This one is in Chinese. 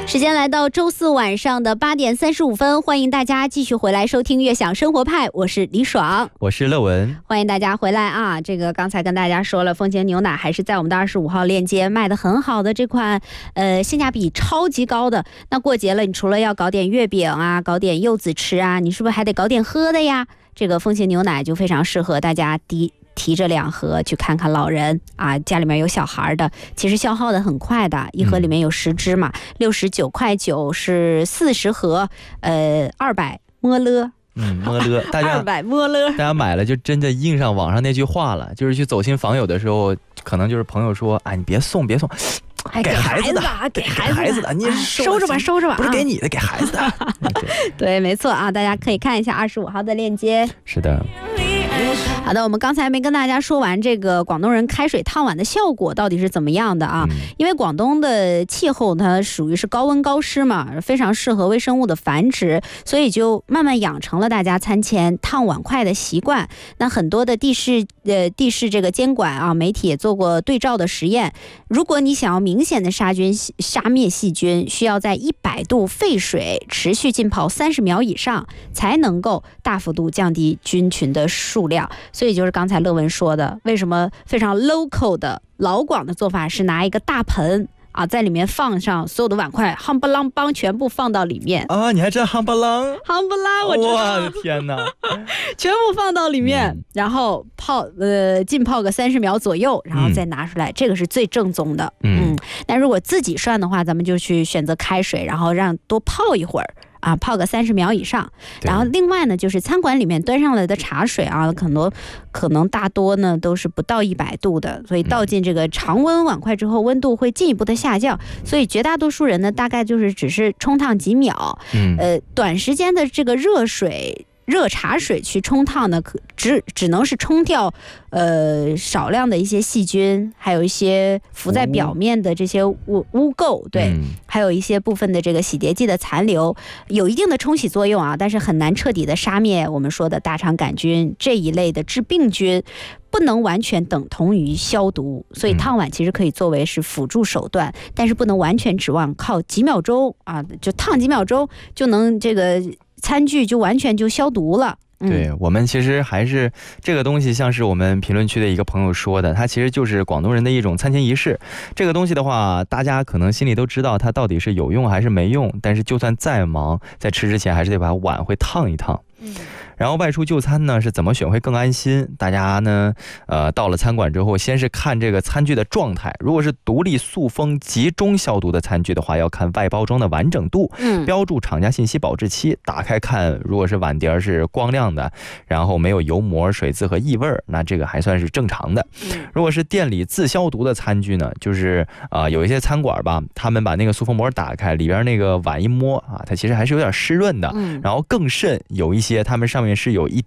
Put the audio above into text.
时间来到周四晚上的8点35分，欢迎大家继续回来收听悦享生活派，我是李爽， 我是乐文， 欢迎大家回来啊！这个刚才跟大家说了，风情牛奶还是在我们的25号链接卖的很好的这款，性价比超级高的。那过节了，你除了要搞点月饼啊，搞点柚子吃啊，你是不是还得搞点喝的呀？这个风情牛奶就非常适合大家提着2盒去看看老人啊，家里面有小孩的，其实消耗的很快的，一盒里面有10支嘛，69.9块是40盒，200摸了。 摸了，大家 200摸了， 大家买了就真的印上网上那句话了，就是去走亲访友的时候，可能就是朋友说，哎，你别送，给孩子的， 给孩子的， 你收着吧， 不是给你的，给孩子的。 对，没错啊，大家可以看一下25号的链接。 是的。 好的，我们刚才没跟大家说完这个广东人开水烫碗的效果到底是怎么样的啊？因为广东的气候它属于是高温高湿嘛，非常适合微生物的繁殖，所以就慢慢养成了大家餐前烫碗筷的习惯。那很多的地市这个监管啊，媒体也做过对照的实验。如果你想要明显的杀灭细菌，需要在100度沸水持续浸泡30秒以上，才能够大幅度降低菌群的数量。所以就是刚才乐文说的，为什么非常 local 的老广的做法是拿一个大盆啊，在里面放上所有的碗筷，夯不啷邦全部放到里面啊！你还知道夯不啷？ 夯不啷，我知道。 我的天哪！ 全部放到里面，然后浸泡个30秒左右，然后再拿出来，这个是最正宗的。那如果自己涮的话，咱们就去选择开水，然后让多泡一会儿。啊，泡个30秒以上。然后另外呢，就是餐馆里面端上来的茶水啊，可能大多呢都是不到100度的，所以倒进这个常温碗筷之后，温度会进一步的下降。所以绝大多数人呢，大概就是只是冲烫几秒。短时间的这个热茶水去冲烫呢，只能是冲掉少量的一些细菌，还有一些浮在表面的这些污垢，对，还有一些部分的这个洗涤剂的残留，有一定的冲洗作用啊，但是很难彻底的杀灭我们说的大肠杆菌这一类的致病菌。不能完全等同于消毒，所以烫碗其实可以作为是辅助手段，但是不能完全指望靠几秒钟啊，就烫几秒钟就能这个餐具就完全就消毒了。 对，我们其实还是这个东西，像是我们评论区的一个朋友说的，它其实就是广东人的一种餐前仪式。这个东西的话，大家可能心里都知道它到底是有用还是没用，但是就算再忙，在吃之前还是得把碗会烫一烫。然后外出就餐呢，是怎么选会更安心？大家呢，到了餐馆之后，先是看这个餐具的状态。如果是独立塑封集中消毒的餐具的话，要看外包装的完整度，标注厂家信息保质期。打开看，如果是碗碟是光亮的，然后没有油膜、水渍和异味，那这个还算是正常的。如果是店里自消毒的餐具呢，就是有一些餐馆吧，他们把那个塑封膜打开，里边那个碗一摸啊，它其实还是有点湿润的。然后更甚，有一些他们上面是有一